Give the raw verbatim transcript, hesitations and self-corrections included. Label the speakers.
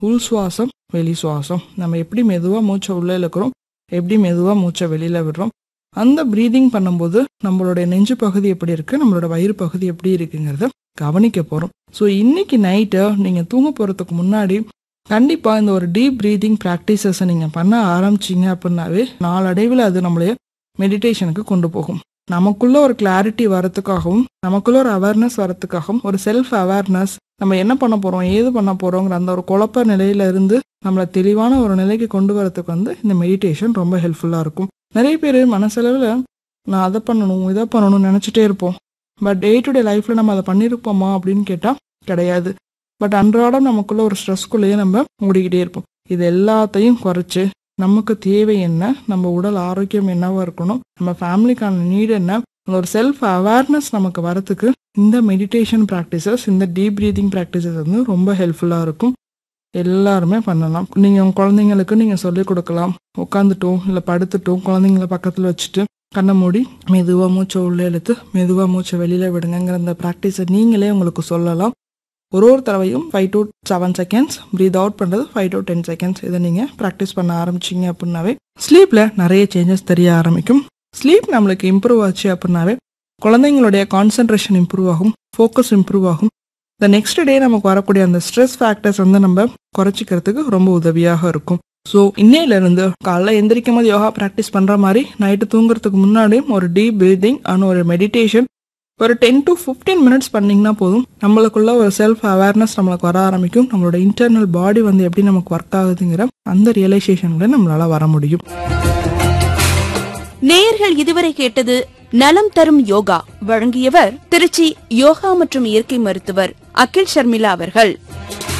Speaker 1: உள் சுவாசம் வெளி சுவாசம், நம்ம எப்படி மெதுவாக மூச்சை உள்ளே இழுக்கிறோம், எப்படி மெதுவாக மூச்சை வெளியில் விடுறோம், அந்த ப்ரீதிங் பண்ணும்போது நம்மளுடைய நெஞ்சு பகுதி எப்படி இருக்குது, நம்மளோட வயிறு பகுதி எப்படி இருக்குங்கிறத கவனிக்க போகிறோம். ஸோ இன்னைக்கு நைட்டு நீங்கள் தூங்க போகிறதுக்கு முன்னாடி கண்டிப்பாக இந்த ஒரு டீப் ப்ரீதிங் ப்ராக்டிசஸை நீங்கள் பண்ண ஆரம்பிச்சிங்க அப்படின்னாவே நாளடைவில் அது நம்மளைய மெடிடேஷனுக்கு கொண்டு போகும். நமக்குள்ள ஒரு கிளாரிட்டி வரத்துக்காகவும் நமக்குள்ள ஒரு அவேர்னஸ் வரத்துக்காகவும் ஒரு செல்ஃப் அவேர்னஸ், நம்ம என்ன பண்ண போகிறோம் ஏது பண்ண போகிறோங்கிற அந்த ஒரு குழப்ப நிலையில இருந்து நம்மளை தெளிவான ஒரு நிலைக்கு கொண்டு வரதுக்கு வந்து இந்த மெடிடேஷன் ரொம்ப ஹெல்ப்ஃபுல்லாக இருக்கும். நிறைய பேர் மனசளவில் நான் அதை பண்ணணும் இதை பண்ணணும்னு நினச்சிட்டே இருப்போம். பட் டே டு டே லைஃப்பில் நம்ம அதை பண்ணியிருப்போமா அப்படின்னு கேட்டால் கிடையாது. பட் அன்றாடம் நமக்குள்ள ஒரு ஸ்ட்ரெஸ்குள்ளேயே நம்ம ஓடிக்கிட்டே இருப்போம். இது எல்லாத்தையும் குறைச்சி நமக்கு தேவை என்ன, நம்ம உடல் ஆரோக்கியம் என்னவா இருக்கணும், நம்ம ஃபேமிலிக்கான நீடு என்ன, ஒரு செல்ஃப் அவேர்னஸ் நமக்கு வரத்துக்கு இந்த மெடிடேஷன் ப்ராக்டிசஸ், இந்த டீப் ப்ரீதிங் ப்ராக்டிசஸ் வந்து ரொம்ப ஹெல்ப்ஃபுல்லாக இருக்கும். எல்லாருமே பண்ணலாம். நீங்கள் உங்கள் குழந்தைங்களுக்கு நீங்கள் சொல்லிக் கொடுக்கலாம். உட்காந்துட்டோம் இல்லை படுத்துட்டோம் குழந்தைங்கள பக்கத்தில் வச்சுட்டு கண்ணை மூடி மெதுவாக மூச்சை உள்ளே இழுத்து மெதுவாக மூச்சை வெளியில் விடுங்கிற இந்த ப்ராக்டிஸை நீங்களே உங்களுக்கு சொல்லலாம். ஒரு ஒரு தடவையும் five to seven seconds breath out பண்ணுறது, ஃபைவ் டு டென் செகண்ட்ஸ் இதை நீங்கள் ப்ராக்டிஸ் பண்ண ஆரம்பிச்சிங்க அப்படின்னாவே ஸ்லீப்பில் நிறைய சேஞ்சஸ் தெரிய ஆரம்பிக்கும். ஸ்லீப் நம்மளுக்கு இம்ப்ரூவ் ஆச்சு அப்படின்னாவே குழந்தைங்களுடைய கான்சன்ட்ரேஷன் இம்ப்ரூவ் ஆகும், ஃபோக்கஸ் இம்ப்ரூவ் ஆகும். இந்த நெக்ஸ்ட் டே நமக்கு வரக்கூடிய அந்த ஸ்ட்ரெஸ் ஃபேக்டர்ஸ் வந்து நம்ம குறைச்சிக்கிறதுக்கு ரொம்ப உதவியாக இருக்கும். ஸோ இன்னையிலேருந்து காலைல எந்திரிக்கும் போது யோகா ப்ராக்டிஸ் பண்ணுற மாதிரி நைட்டு தூங்குறதுக்கு முன்னாடியும் ஒரு டீப் ப்ரீதிங் அண்ட் ஒரு மெடிடேஷன் ஒரு டென் டு ஃபிஃப்டீன் மினிட்ஸ் பண்ணிங்கன்னா போதும். நம்மளுக்குள்ள ஒரு செல்ஃப் அவேர்னஸ் நம்மளுக்கு வர ஆரம்பிக்கும். நம்மளோட இன்டர்னல் பாடி வந்து எப்படி நமக்கு ஒர்க் ஆகுதுங்கிற அந்த ரியலைசேஷன்ல நம்மளால வர முடியும்.
Speaker 2: நேயர்கள் இதுவரை கேட்டது நலம் தரும் யோகா. வழங்கியவர் திருச்சி யோகா மற்றும் இயற்கை மருத்துவர் அகில் ஷர்மிளா அவர்கள்.